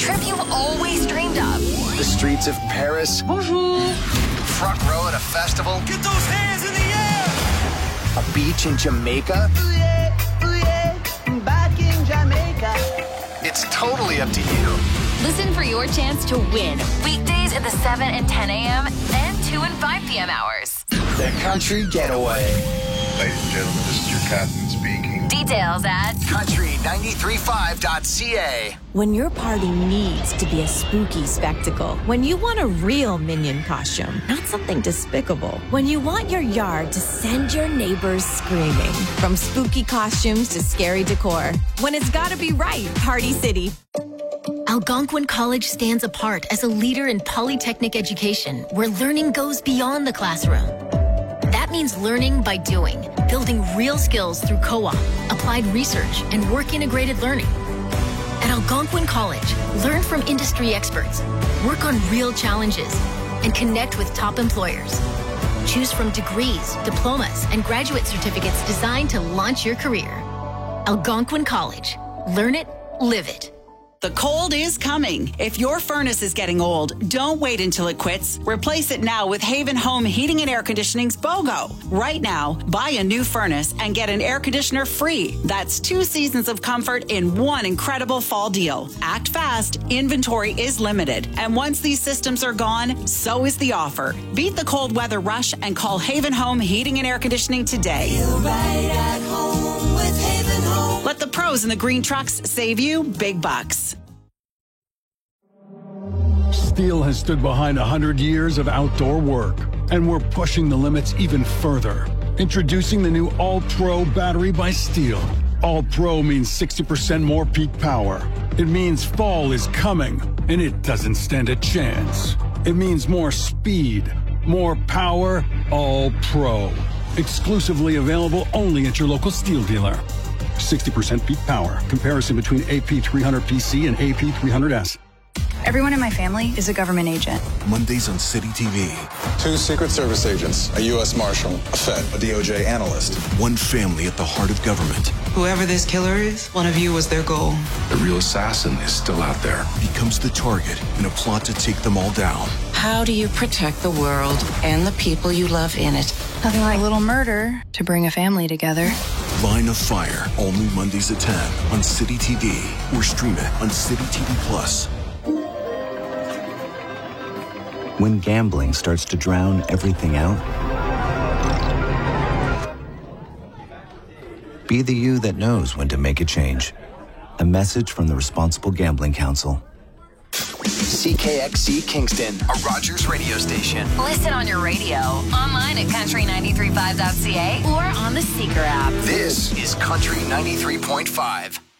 trip you've always dreamed of. The streets of Paris. Bonjour. Front row at a festival. Get those hands in the air. A beach in Jamaica. Ooh yeah, back in Jamaica. It's totally up to you. Listen for your chance to win. Weekdays at the 7 and 10 a.m. and 2 and 5 p.m. hours. The Country Getaway. Ladies and gentlemen, this is your captain speaking. Details at country935.ca. When your party needs to be a spooky spectacle, when you want a real Minion costume, not something despicable, when you want your yard to send your neighbors screaming, from spooky costumes to scary decor, when it's gotta be right, Party City. Algonquin College stands apart as a leader in polytechnic education, where learning goes beyond the classroom. That means learning by doing, building real skills through co-op, applied research, and work-integrated learning. At Algonquin College, learn from industry experts, work on real challenges, and connect with top employers. Choose from degrees, diplomas, and graduate certificates designed to launch your career. Algonquin College. Learn it, live it. The cold is coming. If your furnace is getting old, don't wait until it quits. Replace it now with Haven Home Heating and Air Conditioning's BOGO. Right now, buy a new furnace and get an air conditioner free. That's 2 seasons of comfort in one incredible fall deal. Act fast. Inventory is limited. And once these systems are gone, so is the offer. Beat the cold weather rush and call Haven Home Heating and Air Conditioning today. Feel right at home with Haven Home. Let the pros in the green trucks save you big bucks. Steel has stood behind 100 years of outdoor work, and we're pushing the limits even further. Introducing the new All-Pro battery by Steel. All-Pro means 60% more peak power. It means fall is coming, and it doesn't stand a chance. It means more speed, more power, All-Pro. Exclusively available only at your local Steel dealer. 60% peak power. Comparison between AP300PC and AP300S. Everyone in my family is a government agent. Mondays on City TV. 2 Secret Service agents, a U.S. Marshal, a Fed, a DOJ analyst. One family at the heart of government. Whoever this killer is, one of you was their goal. The real assassin is still out there. Becomes the target in a plot to take them all down. How do you protect the world and the people you love in it? Nothing like a little murder to bring a family together. Line of Fire, all new Mondays at 10 on City TV or stream it on City TV Plus. When gambling starts to drown everything out, be the you that knows when to make a change. A message from the Responsible Gambling Council. CKXC Kingston, a Rogers radio station. Listen on your radio, online at country935.ca, or on the Seeker app. This is Country 93.5.